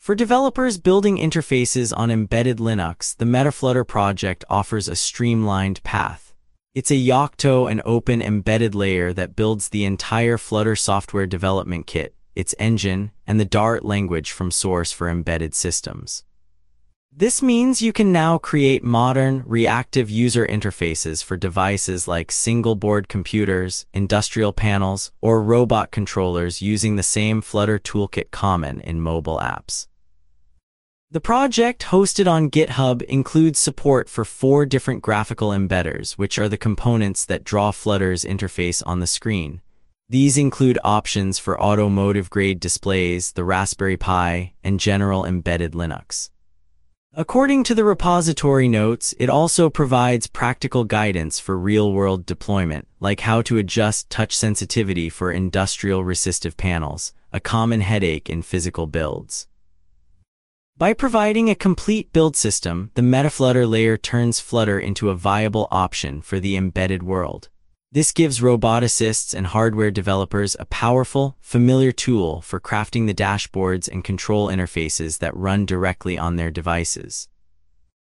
For developers building interfaces on embedded Linux, the MetaFlutter project offers a streamlined path. It's a Yocto and open embedded layer that builds the entire Flutter software development kit, its engine, and the Dart language from source for embedded systems. This means you can now create modern, reactive user interfaces for devices like single-board computers, industrial panels, or robot controllers using the same Flutter toolkit common in mobile apps. The project, hosted on GitHub, includes support for 4 different graphical embedders, which are the components that draw Flutter's interface on the screen. These include options for automotive-grade displays, the Raspberry Pi, and general embedded Linux. According to the repository notes, it also provides practical guidance for real-world deployment, like how to adjust touch sensitivity for industrial resistive panels, a common headache in physical builds. By providing a complete build system, the MetaFlutter layer turns Flutter into a viable option for the embedded world. This gives roboticists and hardware developers a powerful, familiar tool for crafting the dashboards and control interfaces that run directly on their devices.